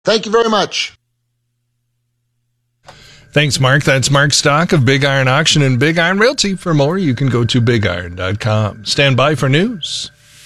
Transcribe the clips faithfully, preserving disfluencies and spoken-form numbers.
Thank you very much. Thanks, Mark. That's Mark Stock of Big Iron Auction and Big Iron Realty. For more, you can go to big iron dot com. Stand by for news.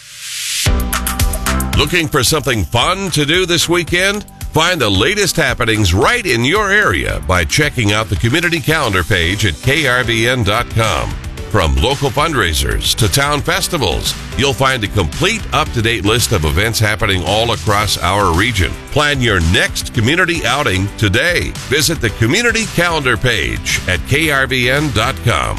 Looking for something fun to do this weekend? Find the latest happenings right in your area by checking out the community calendar page at K R V N dot com. From local fundraisers to town festivals, you'll find a complete up-to-date list of events happening all across our region. Plan your next community outing today. Visit the community calendar page at K R V N dot com.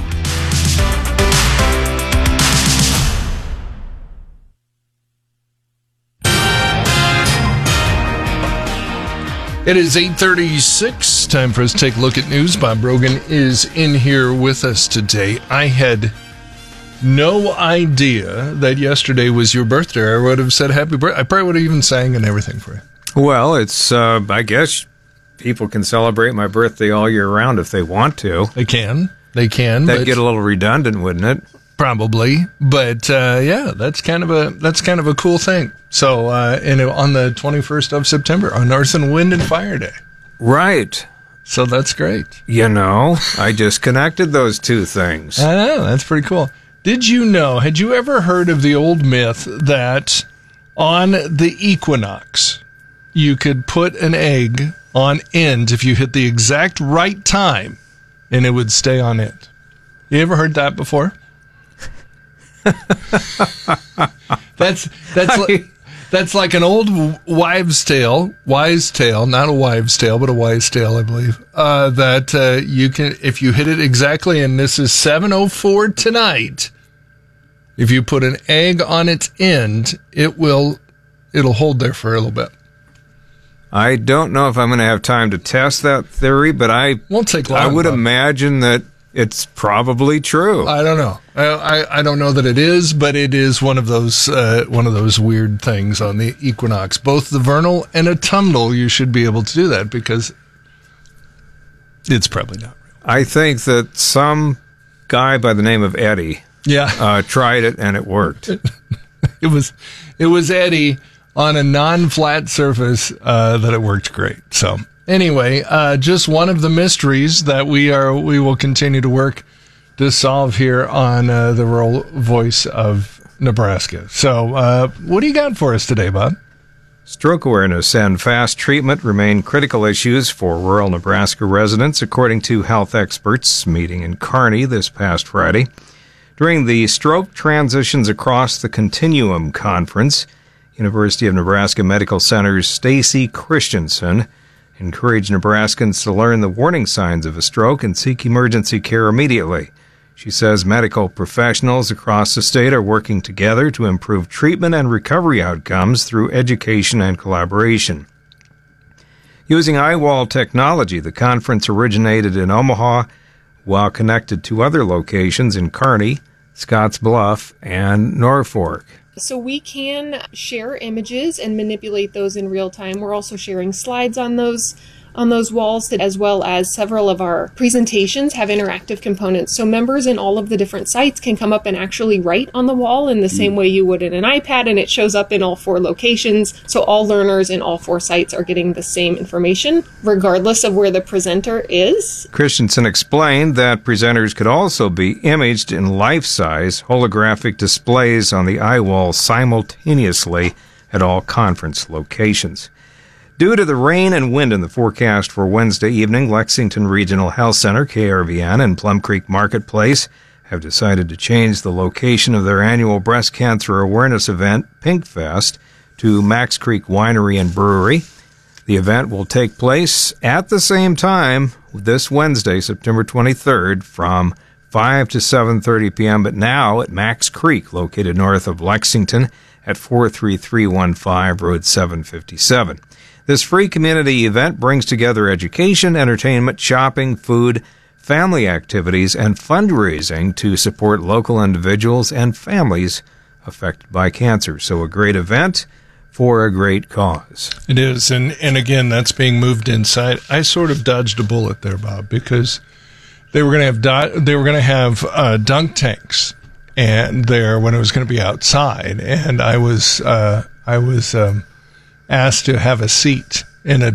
It is eight thirty-six. Time for us to take a look at news. Bob Brogan is in here with us today. I had no idea that yesterday was your birthday. I would have said happy birthday. I probably would have even sang and everything for you. Well, it's, uh, I guess people can celebrate my birthday all year round if they want to. They can. They can. That'd get a little redundant, wouldn't it? Probably, but uh, yeah, that's kind of a that's kind of a cool thing. So, uh, and on the twenty-first of September, on Earth and Wind and Fire Day, right? So that's great. You know, I just connected those two things. I know, that's pretty cool. Did you know? Had you ever heard of the old myth that on the equinox you could put an egg on end if you hit the exact right time, and it would stay on end? You ever heard that before? that's that's like, that's like an old wives' tale, wise tale, not a wives' tale, but a wise tale, I believe. Uh, that uh, you can, if you hit it exactly, and this is seven oh four tonight. If you put an egg on its end, it will it'll hold there for a little bit. I don't know if I'm going to have time to test that theory, but I won't take long. I would Bob. imagine that it's probably true. I don't know. I, I I don't know that it is, but it is one of those uh, one of those weird things on the equinox. Both the vernal and autumnal, you should be able to do that because it's probably not real. I think that some guy by the name of Eddie, yeah, uh, tried it and it worked. it was it was Eddie on a non-flat surface uh, that it worked great. So. Anyway, uh, just one of the mysteries that we are we will continue to work to solve here on uh, the Rural Voice of Nebraska. So, uh, what do you got for us today, Bob? Stroke awareness and fast treatment remain critical issues for rural Nebraska residents, according to health experts meeting in Kearney this past Friday. During the Stroke Transitions Across the Continuum Conference, University of Nebraska Medical Center's Stacy Christensen encourage Nebraskans to learn the warning signs of a stroke and seek emergency care immediately. She says medical professionals across the state are working together to improve treatment and recovery outcomes through education and collaboration. Using eyewall technology, the conference originated in Omaha while connected to other locations in Kearney, Scotts Bluff, and Norfolk. So we can share images and manipulate those in real time. We're also sharing slides on those on those walls, as well as several of our presentations have interactive components. So members in all of the different sites can come up and actually write on the wall in the same way you would in an iPad, and it shows up in all four locations. So all learners in all four sites are getting the same information, regardless of where the presenter is. Christensen explained that presenters could also be imaged in life-size holographic displays on the eye wall simultaneously at all conference locations. Due to the rain and wind in the forecast for Wednesday evening, Lexington Regional Health Center, K R V N, and Plum Creek Marketplace have decided to change the location of their annual breast cancer awareness event, Pink Fest, to Max Creek Winery and Brewery. The event will take place at the same time this Wednesday, September twenty-third, from five to seven thirty p.m., but now at Max Creek, located north of Lexington at four three three one five Road seven fifty-seven. This free community event brings together education, entertainment, shopping, food, family activities, and fundraising to support local individuals and families affected by cancer. So a great event for a great cause. It is, and, and again, that's being moved inside. I sort of dodged a bullet there, Bob, because they were going to have do- they were going to have uh, dunk tanks and there when it was going to be outside, and I was uh, I was. Um, asked to have a seat in a